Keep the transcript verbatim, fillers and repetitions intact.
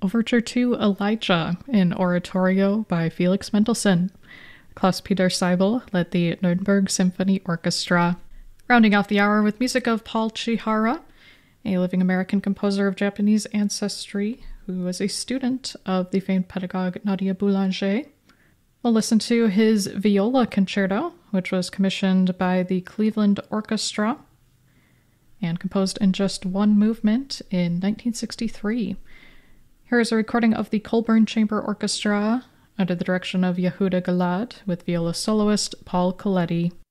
Overture to Elijah, in oratorio by Felix Mendelssohn. Klaus-Peter Seibel led the Nuremberg Symphony Orchestra. Rounding off the hour with music of Paul Chihara, a living American composer of Japanese ancestry who was a student of the famed pedagogue Nadia Boulanger. We'll listen to his Viola Concerto, which was commissioned by the Cleveland Orchestra and composed in just one movement in nineteen sixty-three. Here is a recording of the Colburn Chamber Orchestra under the direction of Yehuda Gilad with viola soloist Paul Coletti.